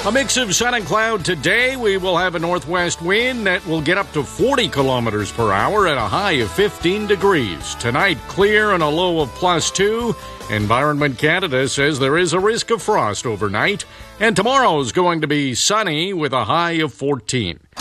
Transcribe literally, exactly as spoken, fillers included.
A mix of sun and cloud today. We will have a northwest wind that will get up to forty kilometers per hour at a high of fifteen degrees. Tonight, clear and a low of plus two. Environment Canada says there is a risk of frost overnight. And tomorrow is going to be sunny with a high of fourteen.